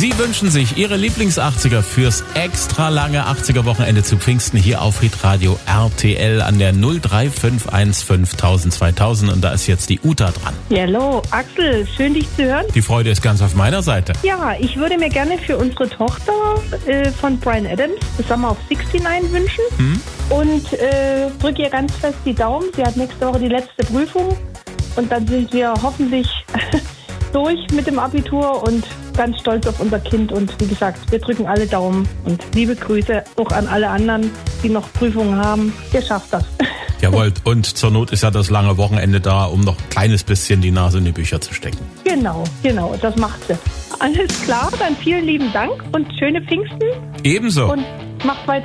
Sie wünschen sich Ihre Lieblings-80er fürs extra lange 80er-Wochenende zu Pfingsten hier auf Hitradio RTL an der 03515 2000 und da ist jetzt die Uta dran. Ja, hallo, Axel, schön dich zu hören. Die Freude ist ganz auf meiner Seite. Ja, ich würde mir gerne für unsere Tochter von Bryan Adams das Summer of 69 wünschen und drücke ihr ganz fest die Daumen. Sie hat nächste Woche die letzte Prüfung und dann sind wir hoffentlich durch mit dem Abitur und ganz stolz auf unser Kind. Und wie gesagt, wir drücken alle Daumen und liebe Grüße auch an alle anderen, die noch Prüfungen haben. Ihr schafft das. Jawohl, und zur Not ist ja das lange Wochenende da, um noch ein kleines bisschen die Nase in die Bücher zu stecken. Genau, das macht sie. Alles klar, dann vielen lieben Dank und schöne Pfingsten. Ebenso. Und macht weiter.